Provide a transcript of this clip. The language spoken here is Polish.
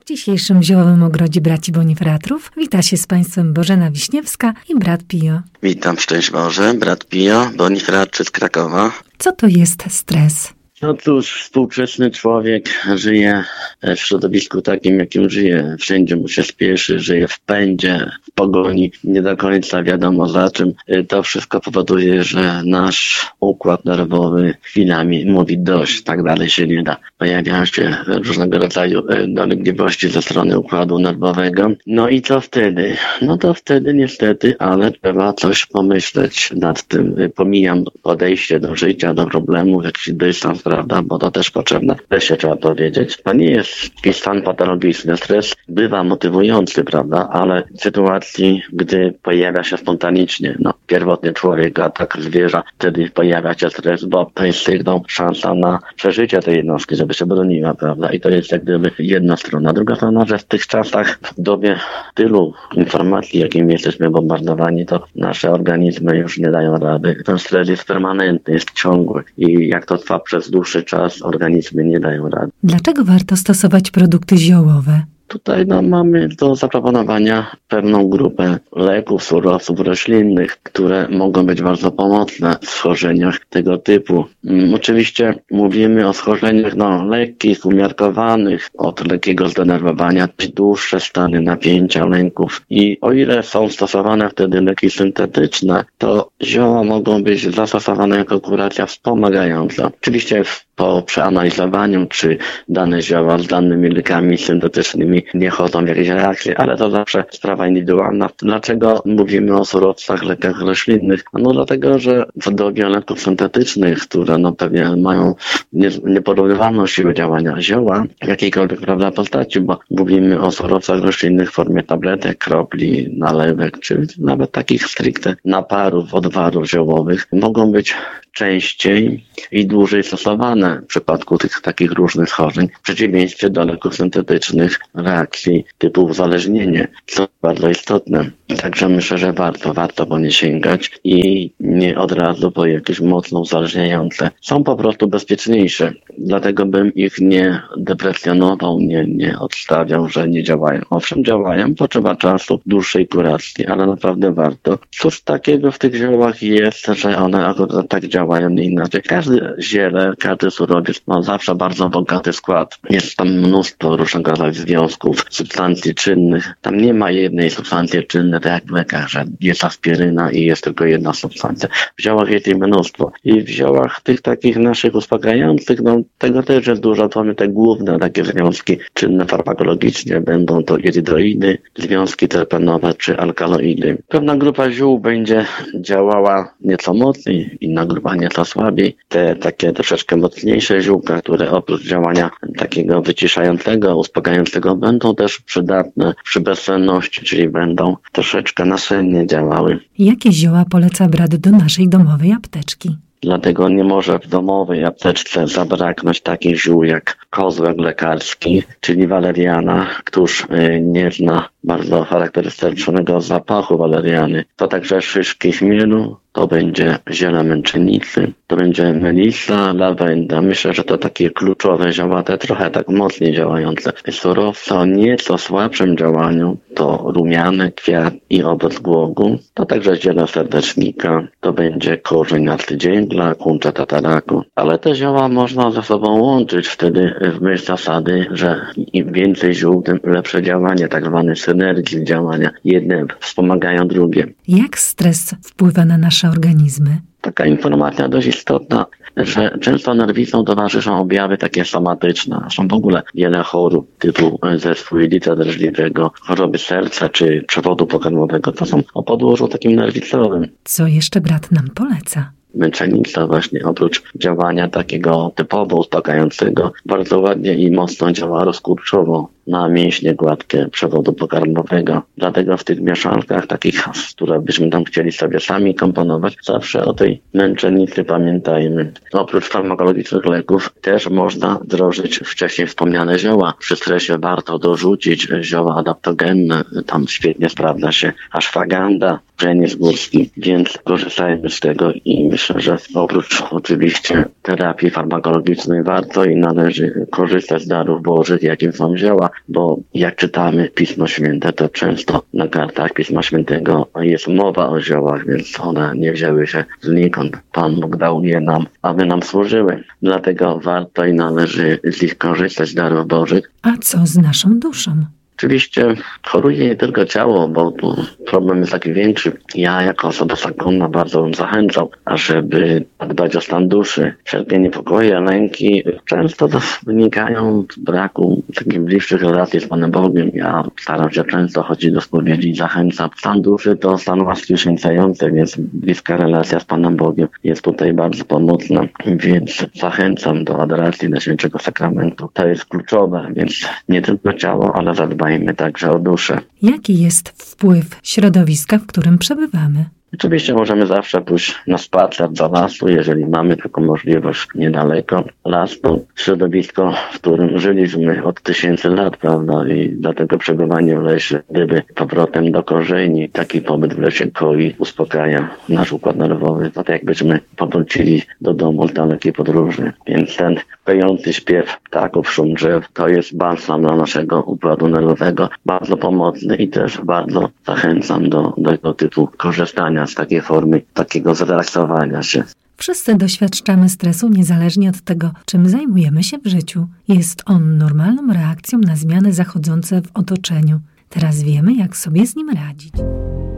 W dzisiejszym Ziołowym Ogrodzie Braci Bonifratrów wita się z Państwem Bożena Wiśniewska i brat Pio. Witam, szczęść Boże, brat Pio, Bonifratrzy z Krakowa. Co to jest stres? No cóż, współczesny człowiek żyje w środowisku takim, jakim żyje. Wszędzie mu się spieszy, żyje w pędzie, w pogoni, nie do końca wiadomo za czym. To wszystko powoduje, że nasz układ nerwowy chwilami mówi dość, tak dalej się nie da. Pojawiają się różnego rodzaju dolegliwości ze strony układu nerwowego. No i co wtedy? No to wtedy niestety, ale trzeba coś pomyśleć nad tym. Pomijam podejście do życia, do problemów, jakiś dystans, prawda, bo to też potrzebne. Też się trzeba powiedzieć. To nie jest jakiś stan patologiczny. Stres bywa motywujący, prawda, ale w sytuacji, gdy pojawia się spontanicznie, pierwotnie człowiek, a tak zwierza, wtedy pojawia się stres, bo to jest sygnał, szansa na przeżycie tej jednostki, żeby się broniła, prawda, i to jest jak gdyby jedna strona. Druga strona, że w tych czasach, w dobie tylu informacji, jakimi jesteśmy bombardowani, to nasze organizmy już nie dają rady. Ten stres jest permanentny, jest ciągły i jak to trwa przez dłuższy czas, organizmy nie dają rady. Dlaczego warto stosować produkty ziołowe? Tutaj mamy do zaproponowania pewną grupę leków, surowców roślinnych, które mogą być bardzo pomocne w schorzeniach tego typu. Oczywiście mówimy o schorzeniach lekkich, umiarkowanych, od lekkiego zdenerwowania, dłuższe stany napięcia, lęków. I o ile są stosowane wtedy leki syntetyczne, to zioła mogą być zastosowane jako kuracja wspomagająca. Oczywiście po przeanalizowaniu, czy dane zioła z danymi lekami syntetycznymi nie chodzą w jakieś reakcje, ale to zawsze sprawa indywidualna. Dlaczego mówimy o surowcach, lekach roślinnych? No dlatego, że w dobie leków syntetycznych, które pewnie mają nieporównywalną siłę działania zioła w jakiejkolwiek postaci, bo mówimy o surowcach roślinnych w formie tabletek, kropli, nalewek, czy nawet takich stricte naparów, odwarów ziołowych, mogą być częściej i dłużej stosowane w przypadku tych takich różnych schorzeń, w przeciwieństwie do leków syntetycznych reakcji typu uzależnienie, co bardzo istotne. Także myślę, że warto po nie sięgać i nie od razu po jakieś mocno uzależniające. Są po prostu bezpieczniejsze, dlatego bym ich nie deprecjonował, nie odstawiał, że nie działają. Owszem, działają, potrzeba czasu, dłuższej kuracji, ale naprawdę warto. Cóż takiego w tych ziołach jest, że one akurat tak działają, nie inaczej. Każdy ziele, każdy surowiec ma zawsze bardzo bogaty skład. Jest tam mnóstwo różnego rodzaju związków, substancji czynnych. Tam nie ma jednej substancji czynnej, tak jak w lekach, że jest aspiryna i jest tylko jedna substancja. W ziołach jest ich mnóstwo. I w ziołach tych takich naszych uspokajających, tego też jest dużo. To te główne takie związki czynne farmakologicznie będą to irydoidy, związki terpenowe czy alkaloidy. Pewna grupa ziół będzie działała nieco mocniej, inna grupa nieco słabiej. Te takie troszeczkę mocniejsze ziółka, które oprócz działania takiego wyciszającego, uspokajającego będą też przydatne przy bezsenności, czyli będą troszeczkę nasennie działały. Jakie zioła poleca brat do naszej domowej apteczki? Dlatego nie może w domowej apteczce zabraknąć takich ziół jak kozłek lekarski, czyli waleriana. Któż nie zna bardzo charakterystycznego zapachu waleriany? To także szyszki chmielu, to będzie ziele męczennicy, to będzie melisa, lawenda. Myślę, że to takie kluczowe zioła, te trochę tak mocniej działające. Surowce o nieco słabszym działaniu to rumiany, kwiat i owoc głogu. To także ziele serdecznika, to będzie korzeń arcydzięgla, kuncze tataraku. Ale te zioła można ze sobą łączyć wtedy w myśl zasady, że im więcej ziół, tym lepsze działanie, tak zwane synergii działania. Jedne wspomagają drugie. Jak stres wpływa na nasze organizmy? Taka informacja dość istotna, że często nerwicom towarzyszą objawy takie somatyczne. Są w ogóle wiele chorób typu zespół jelita drażliwego, choroby serca czy przewodu pokarmowego. To są o podłożu takim nerwicowym. Co jeszcze brat nam poleca? Męczennica właśnie oprócz działania takiego typowo uspokajającego bardzo ładnie i mocno działa rozkurczowo na mięśnie gładkie przewodu pokarmowego. Dlatego w tych mieszankach takich, które byśmy tam chcieli sobie sami komponować, zawsze o tej męczennicy pamiętajmy. Oprócz farmakologicznych leków też można wdrożyć wcześniej wspomniane zioła. Przy stresie warto dorzucić zioła adaptogenne. Tam świetnie sprawdza się ashwagandha, żeniec górski, więc korzystajmy z tego i myślę, że oprócz oczywiście terapii farmakologicznej warto i należy korzystać z darów bożych, jakim są zioła. bo jak czytamy Pismo Święte, to często na kartach Pisma Świętego jest mowa o ziołach, więc one nie wzięły się znikąd. Pan Bóg dał je nam, aby nam służyły. Dlatego warto i należy z nich korzystać, darów Bożych. A co z naszą duszą? Oczywiście choruje nie tylko ciało, bo tu problem jest taki większy. Ja jako osoba zakonna bardzo bym zachęcał, ażeby dbać o stan duszy. Wszelkie niepokoje, lęki często wynikają z braku takich bliższych relacji z Panem Bogiem. Ja staram się często chodzić do spowiedzi i zachęcam. Stan duszy to stan łaski uświęcający, więc bliska relacja z Panem Bogiem jest tutaj bardzo pomocna. Więc zachęcam do adoracji Najświętszego Sakramentu. To jest kluczowe, więc nie tylko ciało, ale zadbajmy także o duszę. Jaki jest wpływ środowiska, w którym przebywamy? Oczywiście możemy zawsze pójść na spacer do lasu, jeżeli mamy taką możliwość niedaleko. Las to środowisko, w którym żyliśmy od tysięcy lat, prawda? I dlatego przebywanie w lesie, gdyby powrotem do korzeni, taki pobyt w lesie koi, uspokaja nasz układ nerwowy. To tak jakbyśmy powrócili do domu z dalekiej podróży. Więc ten kojący śpiew ptaków, szum drzew, to jest balsam dla naszego układu nerwowego, bardzo pomocny i też bardzo zachęcam do tego typu korzystania z takiej formy, takiego zrelaksowania się. Wszyscy doświadczamy stresu niezależnie od tego, czym zajmujemy się w życiu. Jest on normalną reakcją na zmiany zachodzące w otoczeniu. Teraz wiemy, jak sobie z nim radzić.